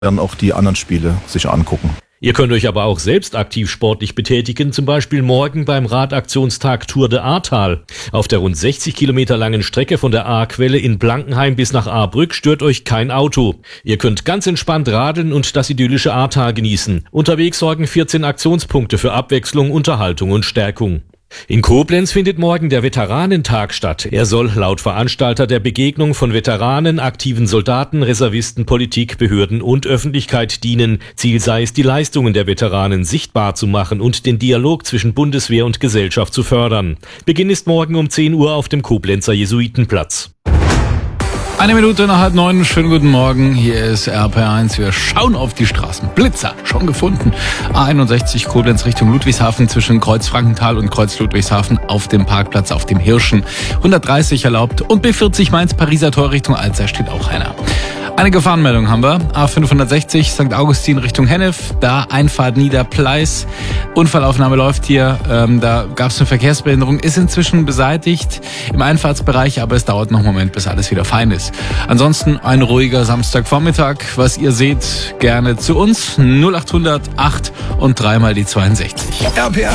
werden auch die anderen Spiele sich angucken. Ihr könnt euch aber auch selbst aktiv sportlich betätigen, zum Beispiel morgen beim Radaktionstag Tour de Ahrtal. Auf der rund 60 Kilometer langen Strecke von der Ahrquelle in Blankenheim bis nach Ahrbrück stört euch kein Auto. Ihr könnt ganz entspannt radeln und das idyllische Ahrtal genießen. Unterwegs sorgen 14 Aktionspunkte für Abwechslung, Unterhaltung und Stärkung. In Koblenz findet morgen der Veteranentag statt. Er soll laut Veranstalter der Begegnung von Veteranen, aktiven Soldaten, Reservisten, Politik, Behörden und Öffentlichkeit dienen. Ziel sei es, die Leistungen der Veteranen sichtbar zu machen und den Dialog zwischen Bundeswehr und Gesellschaft zu fördern. Beginn ist morgen um 10 Uhr auf dem Koblenzer Jesuitenplatz. 8:01 nach 8:30. Schönen guten Morgen. Hier ist RPR1. Wir schauen auf die Straßen. Blitzer schon gefunden. A61 Koblenz Richtung Ludwigshafen zwischen Kreuz Frankenthal und Kreuz Ludwigshafen auf dem Parkplatz auf dem Hirschen. 130 erlaubt und B40 Mainz Pariser Tor Richtung Alzey steht auch einer. Eine Gefahrenmeldung haben wir. A560 St. Augustin Richtung Hennef, da Einfahrt Niederpleis. Unfallaufnahme läuft hier, da gab es eine Verkehrsbehinderung, ist inzwischen beseitigt im Einfahrtsbereich, aber es dauert noch einen Moment, bis alles wieder fein ist. Ansonsten ein ruhiger Samstagvormittag. Was ihr seht, gerne zu uns. 0800 8 und 3 mal die 62.